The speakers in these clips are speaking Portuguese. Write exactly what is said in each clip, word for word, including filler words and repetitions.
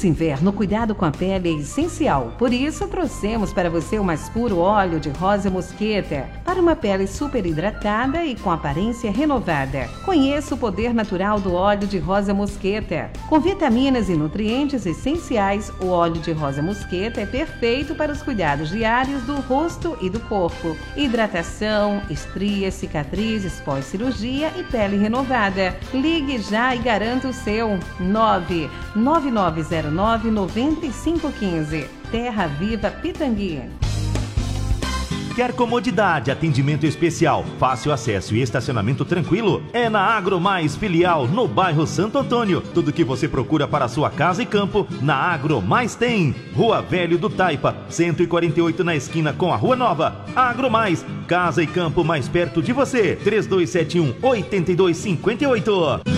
Nesse inverno, o cuidado com a pele é essencial. Por isso, trouxemos para você o mais puro óleo de rosa mosqueta, para uma pele super hidratada e com aparência renovada. Conheça o poder natural do óleo de rosa mosqueta. Com vitaminas e nutrientes essenciais, o óleo de rosa mosqueta é perfeito para os cuidados diários do rosto e do corpo. Hidratação, estrias, cicatrizes pós-cirurgia e pele renovada. Ligue já e garanta o seu. nove nove nove zero nove nove cinco um cinco. Terra Viva Pitangui. Quer comodidade, atendimento especial, fácil acesso e estacionamento tranquilo? É na Agro Mais Filial, no bairro Santo Antônio. Tudo que você procura para sua casa e campo, na Agro Mais tem. Rua Velho do Taipa, cento e quarenta e oito na esquina com a Rua Nova. Agro Mais, casa e campo mais perto de você. três dois sete um, oito dois cinco oito.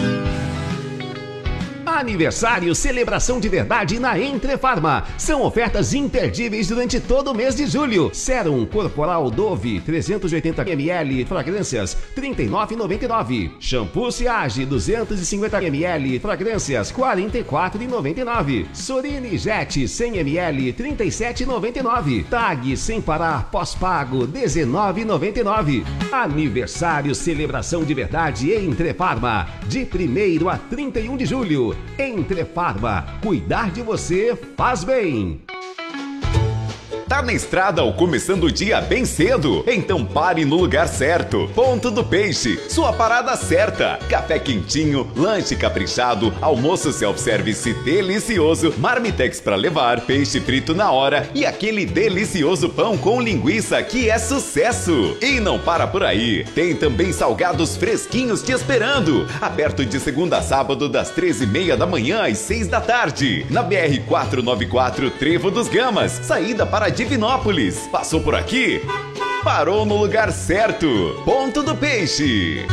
Aniversário, celebração de verdade na Entrefarma. São ofertas imperdíveis durante todo o mês de julho. Sérum Corporal Dove trezentos e oitenta mililitros, fragrâncias trinta e nove reais e noventa e nove centavos. Shampoo Siage duzentos e cinquenta mililitros, fragrâncias quarenta e quatro reais e noventa e nove centavos. Sorine Jet cem mililitros, trinta e sete reais e noventa e nove centavos. Tag sem parar pós-pago dezenove reais e noventa e nove centavos. Aniversário, celebração de verdade Entrefarma. De primeiro a trinta e um de julho. Entrefarma, cuidar de você faz bem. Tá na estrada ou começando o dia bem cedo? Então pare no lugar certo. Ponto do Peixe, sua parada certa. Café quentinho, lanche caprichado, almoço self-service delicioso, marmitex pra levar, peixe frito na hora e aquele delicioso pão com linguiça que é sucesso. E não para por aí, tem também salgados fresquinhos te esperando. Aberto de segunda a sábado das treze e meia da manhã às seis da tarde. Na B R quatrocentos e noventa e quatro, Trevo dos Gamas, saída para Divinópolis. Passou por aqui? Parou no lugar certo. Ponto do Peixe.